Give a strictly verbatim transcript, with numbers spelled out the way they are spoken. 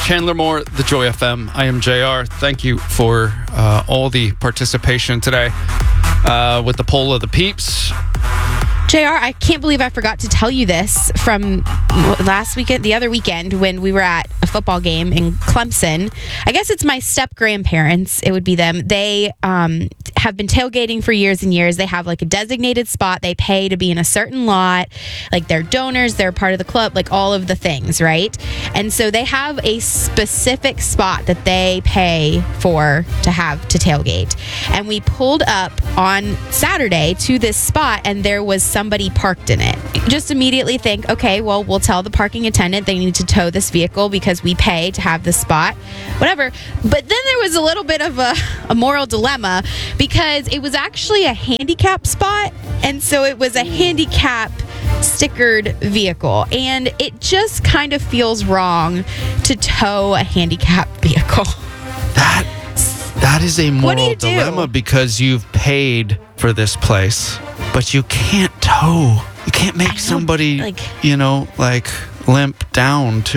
Chandler Moore, The Joy F M. I am J R. Thank you for uh, all the participation today uh, with the poll of the peeps. J R, I can't believe I forgot to tell you this from last weekend, the other weekend when we were at a football game in Clemson. I guess it's my step-grandparents. It would be them. They um, have been tailgating for years and years. They have like a designated spot. They pay to be in a certain lot. Like they're donors. They're part of the club. Like all of the things, right? And so they have a specific spot that they pay for to have to tailgate. And we pulled up on Saturday to this spot and there was somebody parked in it. Just immediately think, okay, well, we'll tell the parking attendant they need to tow this vehicle because we pay to have this spot, whatever. But then there was a little bit of a, a moral dilemma because it was actually a handicap spot. And so it was a handicap stickered vehicle. And it just kind of feels wrong to tow a handicap vehicle. That That is a moral do? dilemma because you've paid for this place, but you can't tow. You can't make somebody, like- you know, like limp down to